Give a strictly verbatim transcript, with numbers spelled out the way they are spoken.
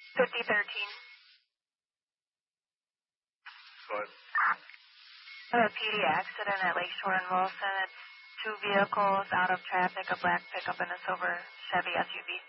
fifty thirteen. Go ahead. A P D accident at Lakeshore and Wilson. It's two vehicles out of traffic, a black pickup and a silver Chevy S U V.